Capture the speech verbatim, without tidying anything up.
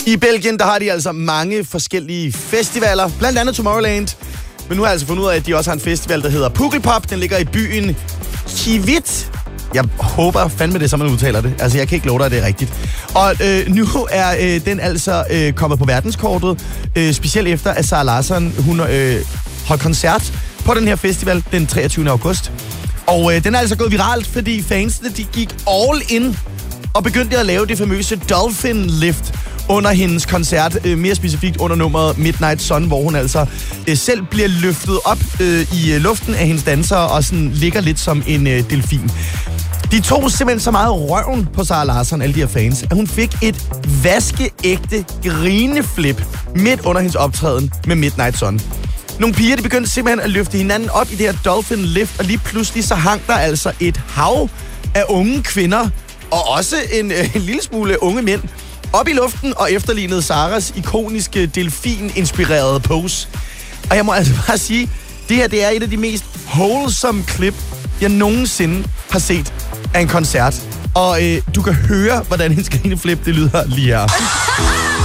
I Belgien, der har de altså mange forskellige festivaler, blandt andet Tomorrowland. Men nu har jeg altså fundet ud af, at de også har en festival, der hedder Pukkelpop. Den ligger i byen Kivit. Jeg håber fandme det, som man udtaler det. Altså, jeg kan ikke love dig, at det er rigtigt. Og øh, nu er øh, den altså øh, kommet på verdenskortet, øh, specielt efter, at Zara Larsson, hun øh, holdt koncert på den her festival den treogtyvende august. Og øh, den er altså gået viralt, fordi fansene, de gik all in og begyndte at lave det famøse Dolphin Lift under hendes koncert, øh, mere specifikt under nummeret Midnight Sun, hvor hun altså øh, selv bliver løftet op øh, i øh, luften af hendes dansere og sådan ligger lidt som en øh, delfin. De tog simpelthen så meget røven på Zara Larsson, alle de her fans, at hun fik et vaskeægte grineflip midt under hendes optræden med Midnight Sun. Nogle piger, de begyndte simpelthen at løfte hinanden op i det her Dolphin Lift, og lige pludselig så hang der altså et hav af unge kvinder, og også en, øh, en lille smule unge mænd, op i luften og efterlignede Zaras ikoniske delfin-inspirerede pose. Og jeg må altså bare sige, det her det er et af de mest wholesome klip, jeg nogensinde har set af en koncert. Og øh, du kan høre, hvordan hendes grineflip det lyder lige her.